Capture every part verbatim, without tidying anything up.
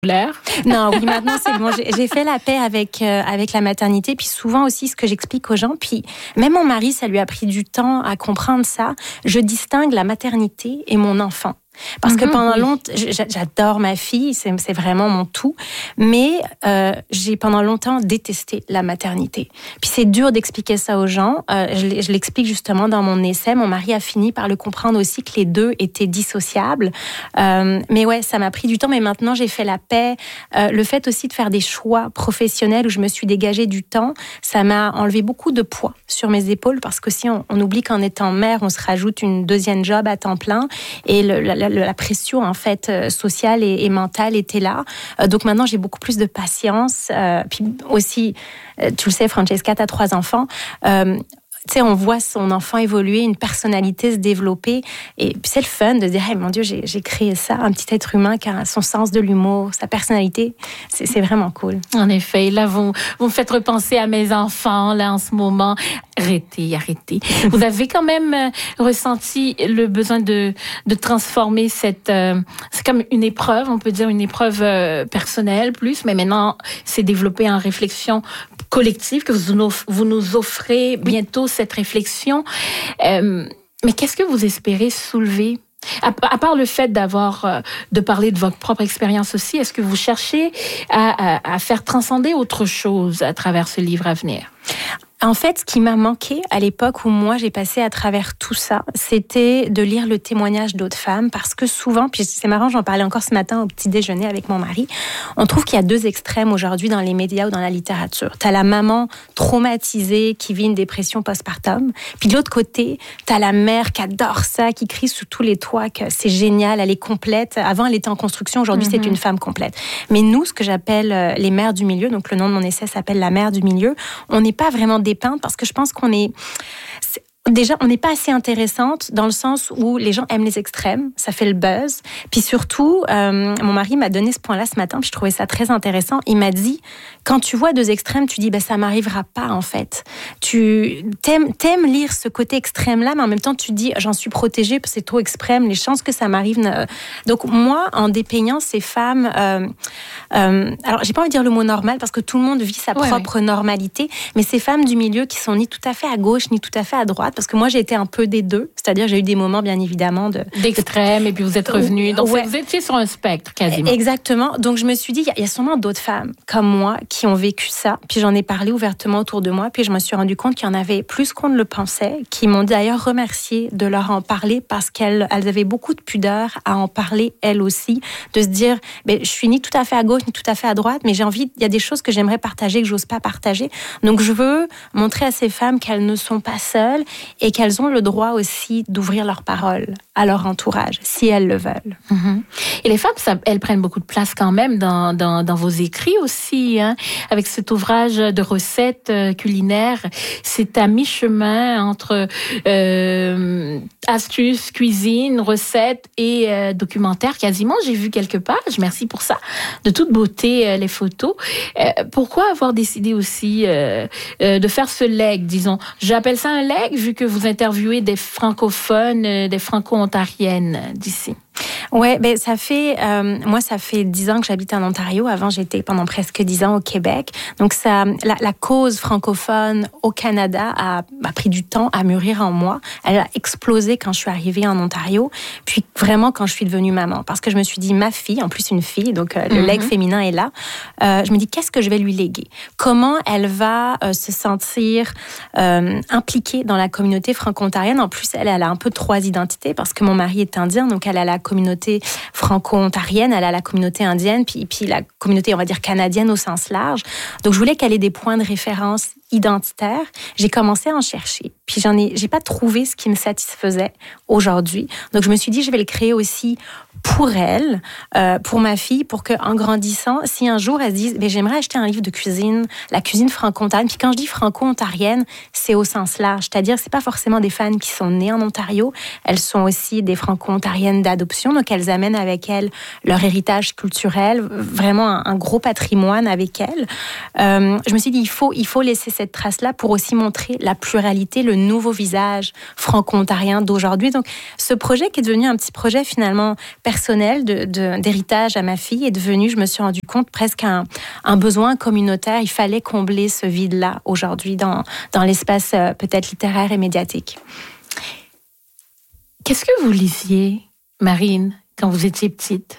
L'air. Non, oui, maintenant c'est bon. J'ai, j'ai fait la paix avec euh, avec la maternité, puis souvent aussi ce que j'explique aux gens, puis même mon mari, ça lui a pris du temps à comprendre ça. Je distingue la maternité et mon enfant. Parce que pendant oui. longtemps, j'adore ma fille, c'est, c'est vraiment mon tout, mais euh, j'ai pendant longtemps détesté la maternité. Puis c'est dur d'expliquer ça aux gens. Euh, je, je l'explique justement dans mon essai. Mon mari a fini par le comprendre aussi que les deux étaient dissociables. Euh, mais ouais, ça m'a pris du temps. Mais maintenant, j'ai fait la paix. Euh, le fait aussi de faire des choix professionnels où je me suis dégagée du temps, ça m'a enlevé beaucoup de poids sur mes épaules parce que si on, on oublie qu'en étant mère, on se rajoute une deuxième job à temps plein et le, la, la, la pression en fait sociale et, et mentale était là. Euh, donc maintenant j'ai beaucoup plus de patience. Euh, puis aussi, euh, tu le sais, Francesca, t'as trois enfants. Euh, Tu sais, on voit son enfant évoluer, une personnalité se développer. Et puis c'est le fun de dire, hey, mon Dieu, j'ai, j'ai créé ça, un petit être humain qui a son sens de l'humour, sa personnalité. C'est, c'est vraiment cool. En effet, là, vous, vous me faites repenser à mes enfants, là, en ce moment. Arrêtez, arrêtez. Vous avez quand même euh, ressenti le besoin de, de transformer cette... Euh, c'est comme une épreuve, on peut dire une épreuve euh, personnelle plus, mais maintenant, c'est développé en réflexion collective que vous nous, vous nous offrez bientôt cette réflexion. Euh, mais qu'est-ce que vous espérez soulever? À, à part le fait d'avoir, euh, de parler de votre propre expérience aussi, est-ce que vous cherchez à, à, à faire transcender autre chose à travers ce livre à venir? En fait, ce qui m'a manqué à l'époque où moi j'ai passé à travers tout ça, c'était de lire le témoignage d'autres femmes parce que souvent, puis c'est marrant, j'en parlais encore ce matin au petit déjeuner avec mon mari, on trouve qu'il y a deux extrêmes aujourd'hui dans les médias ou dans la littérature. T'as la maman traumatisée qui vit une dépression postpartum, puis de l'autre côté, t'as la mère qui adore ça, qui crie sous tous les toits que c'est génial, elle est complète. Avant, elle était en construction, aujourd'hui, mm-hmm. c'est une femme complète. Mais nous, ce que j'appelle les mères du milieu, donc le nom de mon essai s'appelle La mère du milieu, on n'est pas vraiment dépeinte parce que je pense qu'on est... c'est... Déjà, on n'est pas assez intéressante dans le sens où les gens aiment les extrêmes, ça fait le buzz. Puis surtout, euh, mon mari m'a donné ce point-là ce matin, puis je trouvais ça très intéressant. Il m'a dit, quand tu vois deux extrêmes, tu dis, ben ça m'arrivera pas en fait. Tu t'aimes, t'aimes lire ce côté extrême-là, mais en même temps, tu dis, j'en suis protégée, parce que c'est trop extrême, les chances que ça m'arrive. Ne... Donc moi, en dépeignant ces femmes, euh, euh, alors j'ai pas envie de dire le mot normal, parce que tout le monde vit sa ouais, propre ouais. normalité, mais ces femmes du milieu qui sont ni tout à fait à gauche, ni tout à fait à droite, parce que moi, j'ai été un peu des deux. C'est-à-dire, j'ai eu des moments, bien évidemment, de... d'extrême, et puis vous êtes revenu. Donc, ouais. vous étiez sur un spectre, quasiment. Exactement. Donc, je me suis dit, il y, y a sûrement d'autres femmes comme moi qui ont vécu ça. Puis, j'en ai parlé ouvertement autour de moi. Puis, je me suis rendu compte qu'il y en avait plus qu'on ne le pensait, qui m'ont d'ailleurs remercié de leur en parler parce qu'elles elles avaient beaucoup de pudeur à en parler, elles aussi, de se dire, ben, je suis ni tout à fait à gauche, ni tout à fait à droite, mais j'ai envie, il y a des choses que j'aimerais partager, que j'ose pas partager. Donc, je veux montrer à ces femmes qu'elles ne sont pas seules et qu'elles ont le droit aussi d'ouvrir leur parole à leur entourage, si elles le veulent. Mm-hmm. Et les femmes, ça, elles prennent beaucoup de place quand même dans, dans, dans vos écrits aussi, hein, avec cet ouvrage de recettes culinaires. C'est à mi-chemin entre euh, astuces, cuisine, recettes et euh, documentaire quasiment. J'ai vu quelques pages, merci pour ça, de toute beauté, euh, les photos. Euh, pourquoi avoir décidé aussi euh, euh, de faire ce leg, disons? J'appelle ça un leg, vu que vous interviewez des francophones, des franco-ontariennes d'ici. Ouais, ben ça fait euh, moi ça fait dix ans que j'habite en Ontario. Avant j'étais pendant presque dix ans au Québec. Donc ça, la, la cause francophone au Canada a, a pris du temps à mûrir en moi. Elle a explosé quand je suis arrivée en Ontario. Puis vraiment quand je suis devenue maman, parce que je me suis dit ma fille, en plus une fille, donc euh, le mm-hmm. legs féminin est là. Euh, je me dis qu'est-ce que je vais lui léguer? Comment elle va euh, se sentir euh, impliquée dans la communauté franco-ontarienne? En plus elle, elle a un peu trois identités parce que mon mari est indien, donc elle a la communauté franco-ontarienne, elle a la communauté indienne, puis, puis la communauté, on va dire, canadienne au sens large. Donc, je voulais qu'elle ait des points de référence identitaires. J'ai commencé à en chercher. Puis, j'en ai, j'ai pas trouvé ce qui me satisfaisait aujourd'hui. Donc, je me suis dit, je vais le créer aussi pour elle, euh, pour ma fille, pour qu'en grandissant, si un jour elle se dise, ben, j'aimerais acheter un livre de cuisine, la cuisine franco-ontarienne. Puis quand je dis franco-ontarienne, c'est au sens large. C'est-à-dire, c'est pas forcément des femmes qui sont nées en Ontario. Elles sont aussi des franco-ontariennes d'adoption. Donc, elles amènent avec elles leur héritage culturel, vraiment un, un gros patrimoine avec elles. Euh, je me suis dit, il faut, il faut laisser cette trace-là pour aussi montrer la pluralité, le nouveau visage franco-ontarien d'aujourd'hui. Donc, ce projet qui est devenu un petit projet finalement personnel, personnel de, de, d'héritage à ma fille est devenu, je me suis rendu compte, presque un, un besoin communautaire. Il fallait combler ce vide-là aujourd'hui dans, dans l'espace euh, peut-être littéraire et médiatique. Qu'est-ce que vous lisiez, Marine, quand vous étiez petite?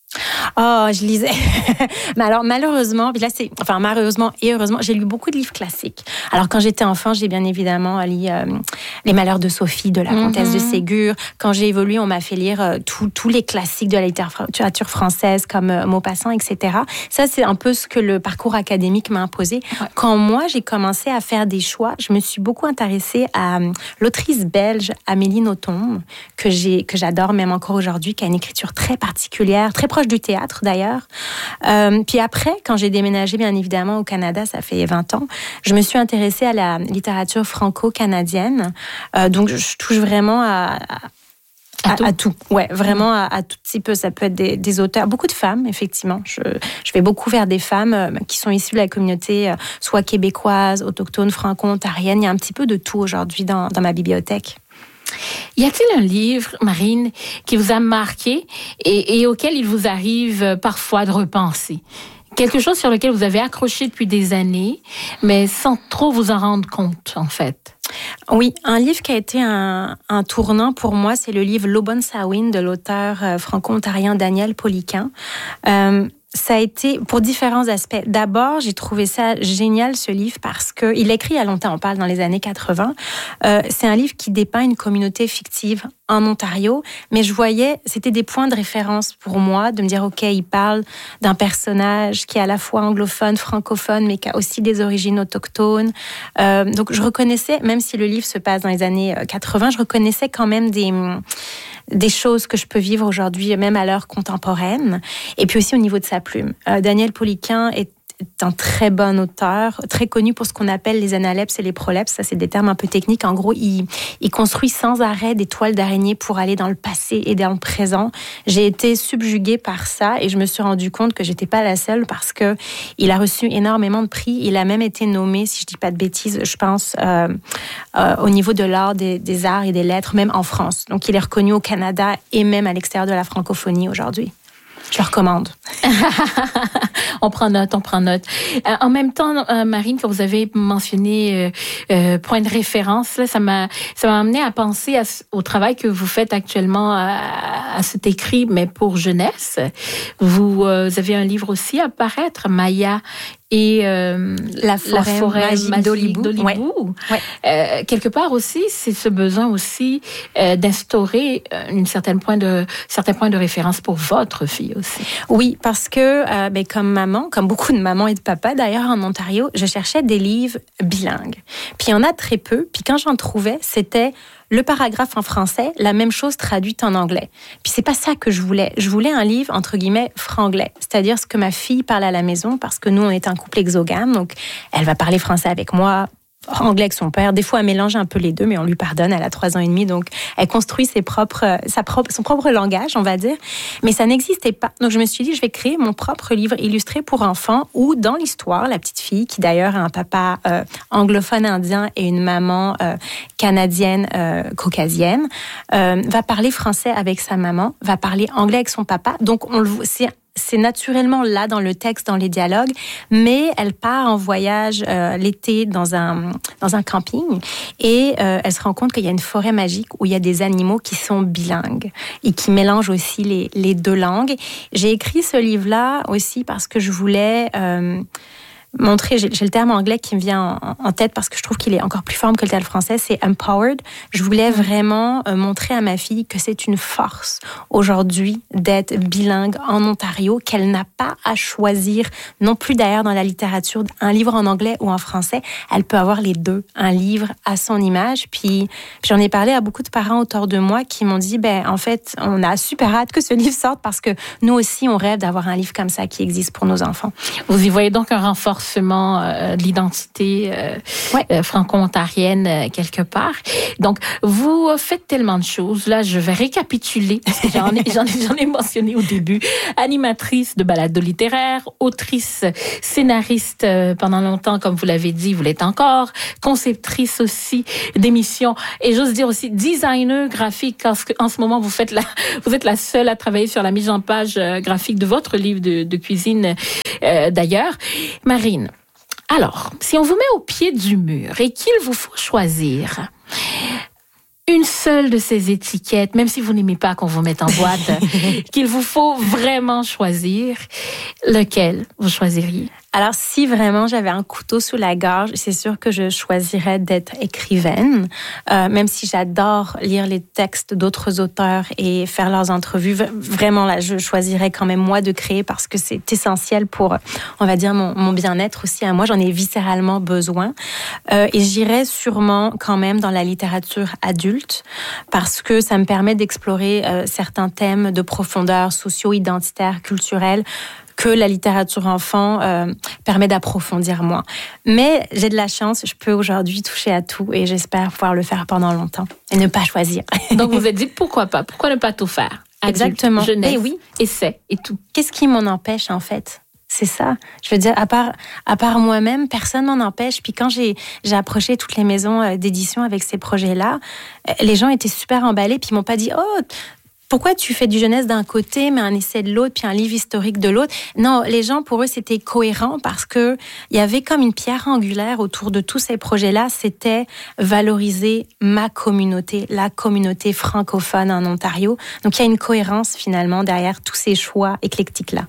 Oh, je lisais. Mais alors, malheureusement, puis là, c'est, enfin, malheureusement et heureusement, j'ai lu beaucoup de livres classiques. Alors, quand j'étais enfant, j'ai bien évidemment lu euh, Les Malheurs de Sophie, de la Comtesse mm-hmm. de Ségur. Quand j'ai évolué, on m'a fait lire euh, tous, tous les classiques de la littérature française, comme euh, Maupassant, et cetera. Ça, c'est un peu ce que le parcours académique m'a imposé. Ouais. Quand moi, j'ai commencé à faire des choix, je me suis beaucoup intéressée à euh, l'autrice belge Amélie Nothomb, que, j'ai, que j'adore même encore aujourd'hui, qui a une écriture très particulière, très proche du théâtre d'ailleurs. Euh, puis après, quand j'ai déménagé bien évidemment au Canada, ça fait vingt ans, je me suis intéressée à la littérature franco-canadienne. Euh, donc je touche vraiment à, à, à, tout. à tout. Ouais, vraiment à, à tout petit peu. Ça peut être des, des auteurs, beaucoup de femmes effectivement. Je, je vais beaucoup vers des femmes euh, qui sont issues de la communauté, euh, soit québécoise, autochtone, franco-ontarienne. Il y a un petit peu de tout aujourd'hui dans, dans ma bibliothèque. Y a-t-il un livre, Marine, qui vous a marqué et, et auquel il vous arrive parfois de repenser? Quelque chose sur lequel vous avez accroché depuis des années, mais sans trop vous en rendre compte, en fait. Oui, un livre qui a été un, un tournant pour moi, c'est le livre L'Aubonne Sawin de l'auteur franco-ontarien Daniel Poliquin. Euh, Ça a été pour différents aspects. D'abord, j'ai trouvé ça génial, ce livre, parce que il écrit il y a longtemps, on parle dans les années quatre-vingts. Euh, c'est un livre qui dépeint une communauté fictive en Ontario, mais je voyais, c'était des points de référence pour moi, de me dire, OK, il parle d'un personnage qui est à la fois anglophone, francophone, mais qui a aussi des origines autochtones. Euh, donc, je reconnaissais, même si le livre se passe dans les années quatre-vingts, je reconnaissais quand même des... des choses que je peux vivre aujourd'hui, même à l'heure contemporaine. Et puis aussi au niveau de sa plume. Euh, Daniel Poliquin est un très bon auteur, très connu pour ce qu'on appelle les analepses et les prolepses. Ça, c'est des termes un peu techniques. En gros, il, il construit sans arrêt des toiles d'araignée pour aller dans le passé et dans le présent. J'ai été subjuguée par ça et je me suis rendu compte que j'étais pas la seule parce que il a reçu énormément de prix. Il a même été nommé, si je dis pas de bêtises, je pense, euh, euh, au niveau de l'art, des, des arts et des lettres, même en France. Donc, il est reconnu au Canada et même à l'extérieur de la francophonie aujourd'hui. Je le recommande. On prend note, on prend note. Euh, en même temps, euh, Marine, quand vous avez mentionné euh, euh, point de référence, là, ça m'a ça m'a amené à penser à, au travail que vous faites actuellement à, à cet écrit, mais pour jeunesse. Vous, euh, vous avez un livre aussi à paraître, Maya et euh, la forêt, la forêt magique, magique d'Olibou. d'Olibou. Ouais. Ouais. Euh, quelque part aussi, c'est ce besoin aussi euh, d'instaurer une certaine point de certains points de référence pour votre fille aussi. Oui, parce que euh, ben, comme maman, comme beaucoup de mamans et de papas d'ailleurs en Ontario, je cherchais des livres bilingues. Puis il y en a très peu. Puis quand j'en trouvais, c'était le paragraphe en français, la même chose traduite en anglais. Puis c'est pas ça que je voulais. Je voulais un livre, entre guillemets, franglais. C'est-à-dire ce que ma fille parle à la maison, parce que nous, on est un couple exogame, donc elle va parler français avec moi, anglais avec son père. Des fois, elle mélange un peu les deux, mais on lui pardonne. Elle a trois ans et demi, donc elle construit ses propres, sa propre, son propre langage, on va dire. Mais ça n'existait pas. Donc, je me suis dit, je vais créer mon propre livre illustré pour enfants où, dans l'histoire, la petite fille, qui d'ailleurs a un papa euh, anglophone indien et une maman euh, canadienne euh, caucasienne, euh, va parler français avec sa maman, va parler anglais avec son papa. Donc, on le voit, c'est C'est naturellement là dans le texte, dans les dialogues, mais elle part en voyage euh, l'été dans un, dans un camping et euh, elle se rend compte qu'il y a une forêt magique où il y a des animaux qui sont bilingues et qui mélangent aussi les, les deux langues. J'ai écrit ce livre-là aussi parce que je voulais... Euh, montrer, j'ai, j'ai le terme anglais qui me vient en, en tête parce que je trouve qu'il est encore plus fort que le terme français, c'est empowered. Je voulais vraiment euh, montrer à ma fille que c'est une force aujourd'hui d'être bilingue en Ontario, qu'elle n'a pas à choisir non plus d'ailleurs dans la littérature un livre en anglais ou en français. Elle peut avoir les deux, un livre à son image. Puis, puis j'en ai parlé à beaucoup de parents autour de moi qui m'ont dit, ben en fait, on a super hâte que ce livre sorte parce que nous aussi, on rêve d'avoir un livre comme ça qui existe pour nos enfants. Vous y voyez donc un renforcement renforcement euh, de l'identité euh, ouais. euh, franco-ontarienne euh, quelque part. Donc, vous faites tellement de choses. Là, je vais récapituler, parce que j'en ai, j'en ai, j'en ai mentionné au début. Animatrice de balado littéraire, autrice, scénariste euh, pendant longtemps, comme vous l'avez dit, vous l'êtes encore, conceptrice aussi d'émissions, et j'ose dire aussi designer graphique, parce qu'en ce moment, vous faites la, vous êtes la seule à travailler sur la mise en page euh, graphique de votre livre de, de cuisine, euh, d'ailleurs. Marine, alors, si on vous met au pied du mur et qu'il vous faut choisir une seule de ces étiquettes, même si vous n'aimez pas qu'on vous mette en boîte, qu'il vous faut vraiment choisir, lequel vous choisiriez? Alors, si vraiment j'avais un couteau sous la gorge, c'est sûr que je choisirais d'être écrivaine, euh, même si j'adore lire les textes d'autres auteurs et faire leurs entrevues. Vraiment, là, je choisirais quand même moi de créer parce que c'est essentiel pour, on va dire, mon, mon bien-être aussi à moi. J'en ai viscéralement besoin. Euh, et j'irais sûrement quand même dans la littérature adulte parce que ça me permet d'explorer euh, certains thèmes de profondeur socio-identitaire, culturelle, que la littérature enfant euh, permet d'approfondir moins. Mais j'ai de la chance, je peux aujourd'hui toucher à tout et j'espère pouvoir le faire pendant longtemps et ne pas choisir. Donc vous vous êtes dit pourquoi pas? Pourquoi ne pas tout faire? Adulte, exactement. Jeunesse, et oui. essai et tout. Qu'est-ce qui m'en empêche en fait? C'est ça. Je veux dire, à part, à part moi-même, personne m'en empêche. Puis quand j'ai, j'ai approché toutes les maisons d'édition avec ces projets-là, les gens étaient super emballés puis ils m'ont pas dit « Oh, pourquoi tu fais du jeunesse d'un côté, mais un essai de l'autre, puis un livre historique de l'autre ?» Non, les gens, pour eux, c'était cohérent parce que il y avait comme une pierre angulaire autour de tous ces projets-là. C'était valoriser ma communauté, la communauté francophone en Ontario. Donc, il y a une cohérence finalement derrière tous ces choix éclectiques-là.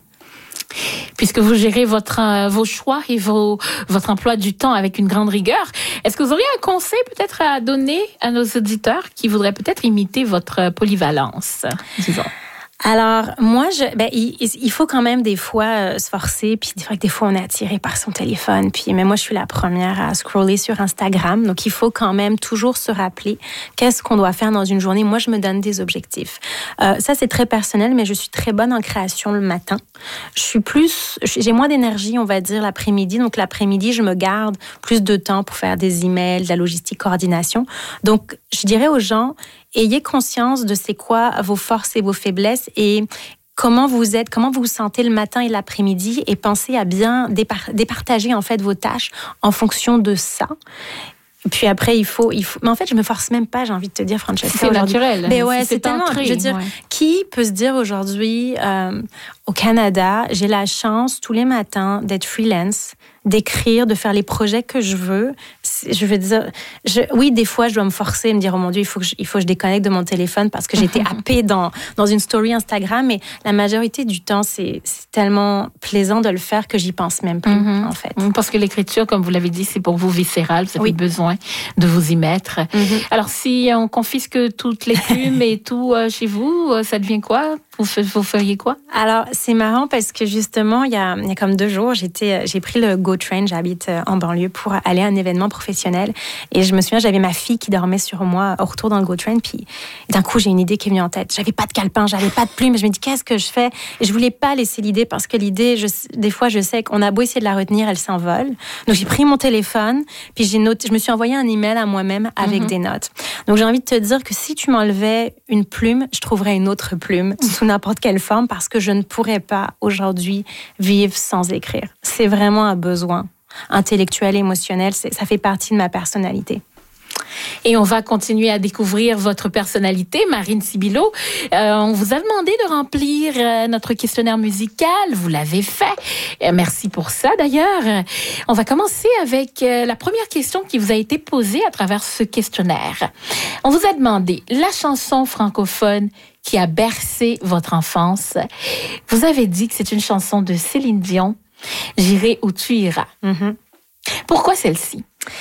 Puisque vous gérez votre, euh, vos choix et vos, votre emploi du temps avec une grande rigueur, est-ce que vous auriez un conseil peut-être à donner à nos auditeurs qui voudraient peut-être imiter votre polyvalence, disons? Alors, moi, je, ben, il, il faut quand même des fois euh, se forcer, puis des fois, des fois, on est attiré par son téléphone, puis mais moi, je suis la première à scroller sur Instagram, donc il faut quand même toujours se rappeler qu'est-ce qu'on doit faire dans une journée. Moi, je me donne des objectifs. Euh, ça, c'est très personnel, mais je suis très bonne en création le matin. Je suis plus, j'ai moins d'énergie, on va dire, l'après-midi, donc l'après-midi, je me garde plus de temps pour faire des emails, de la logistique, coordination. Donc, je dirais aux gens, ayez conscience de c'est quoi vos forces et vos faiblesses et comment vous êtes, comment vous vous sentez le matin et l'après-midi et pensez à bien dépar- départager en fait vos tâches en fonction de ça. Puis après, il faut, il faut... Mais en fait, je me force même pas, j'ai envie de te dire, Francesca. C'est naturel. Mais ouais, c'est, c'est tellement... entré, je veux dire, ouais. Qui peut se dire aujourd'hui, euh, au Canada, j'ai la chance tous les matins d'être freelance, d'écrire, de faire les projets que je veux. Je veux dire, je, oui, des fois, je dois me forcer à me dire, oh mon Dieu, il faut que je, il faut que je déconnecte de mon téléphone parce que j'étais happée dans, dans une story Instagram. Mais la majorité du temps, c'est, c'est tellement plaisant de le faire que j'y pense même plus, mm-hmm. en fait. Parce que l'écriture, comme vous l'avez dit, c'est pour vous viscéral. Vous avez oui. besoin de vous y mettre. Mm-hmm. Alors, si on confisque toutes les plumes et tout euh, chez vous, ça devient quoi? Vous, vous feriez quoi? Alors, c'est marrant parce que justement, il y a, il y a comme deux jours, j'étais, j'ai pris le Go Train, j'habite en banlieue, pour aller à un événement professionnel. Et je me souviens, j'avais ma fille qui dormait sur moi au retour dans le Go Train. Puis d'un coup, j'ai une idée qui est venue en tête. J'avais pas de calepin, j'avais pas de plume. Je me dis, qu'est-ce que je fais? Et je voulais pas laisser l'idée parce que l'idée, je, des fois, je sais qu'on a beau essayer de la retenir, elle s'envole. Donc, j'ai pris mon téléphone, puis j'ai noté, je me suis envoyé un email à moi-même avec mm-hmm. des notes. Donc, j'ai envie de te dire que si tu m'enlevais une plume, je trouverais une autre plume sous n'importe quelle forme parce que je ne pourrais pas aujourd'hui vivre sans écrire. C'est vraiment un besoin intellectuel, émotionnel. C'est, ça fait partie de ma personnalité. Et on va continuer à découvrir votre personnalité, Marine Sibilo. Euh, on vous a demandé de remplir euh, notre questionnaire musical. Vous l'avez fait. Euh, merci pour ça, d'ailleurs. On va commencer avec euh, la première question qui vous a été posée à travers ce questionnaire. On vous a demandé la chanson francophone qui a bercé votre enfance. Vous avez dit que c'est une chanson de Céline Dion, « J'irai où tu iras ». Mm-hmm. Pourquoi celle-ci?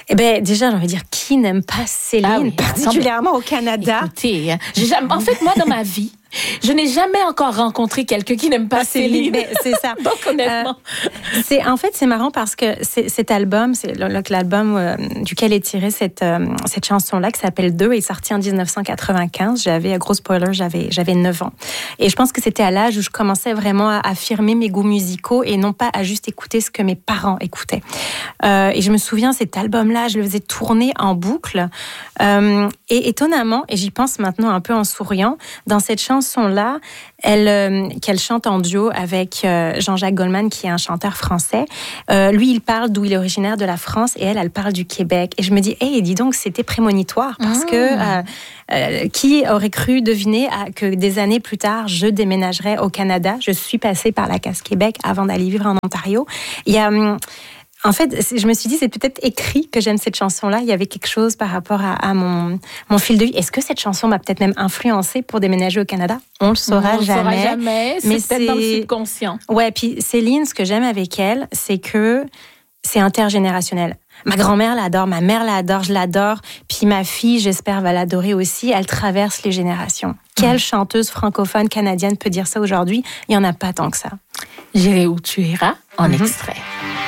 Eh ben, déjà, j'ai envie de dire, qui n'aime pas Céline, Ah oui. particulièrement au Canada? Écoutez, j'ai jamais- en fait, moi, dans ma vie, je n'ai jamais encore rencontré quelqu'un qui n'aime pas Céline. Ben, c'est ça. Donc, honnêtement. Euh, c'est, en fait, c'est marrant parce que c'est, cet album, c'est l'album euh, duquel est tirée cette, euh, cette chanson-là, qui s'appelle Deux, est sorti en dix-neuf cent quatre-vingt-quinze. J'avais, gros spoiler, j'avais, j'avais neuf ans. Et je pense que c'était à l'âge où je commençais vraiment à affirmer mes goûts musicaux et non pas à juste écouter ce que mes parents écoutaient. Euh, et je me souviens, cet album-là, je le faisais tourner en boucle. Euh, et étonnamment, et j'y pense maintenant un peu en souriant, dans cette chanson, chanson-là, elle, euh, qu'elle chante en duo avec euh, Jean-Jacques Goldman, qui est un chanteur français. Euh, lui, il parle d'où il est originaire, de la France, et elle, elle parle du Québec. Et je me dis, hey, dis donc, c'était prémonitoire, parce mmh. que euh, euh, qui aurait cru deviner à, que des années plus tard, je déménagerais au Canada. Je suis passée par la Casse-Québec avant d'aller vivre en Ontario. Il y a... Hum, En fait, je me suis dit, c'est peut-être écrit que j'aime cette chanson-là. Il y avait quelque chose par rapport à, à mon, mon fil de vie. Est-ce que cette chanson m'a peut-être même influencée pour déménager au Canada? On le saura On jamais. On le saura jamais. C'est mais peut-être c'est... dans le subconscient. Ouais, puis Céline, ce que j'aime avec elle, c'est que c'est intergénérationnel. Ma grand-mère l'adore, ma mère l'adore, je l'adore. Puis ma fille, j'espère, va l'adorer aussi. Elle traverse les générations. Quelle chanteuse francophone canadienne peut dire ça aujourd'hui? Il n'y en a pas tant que ça. J'irai où tu iras, en mm-hmm. extrait.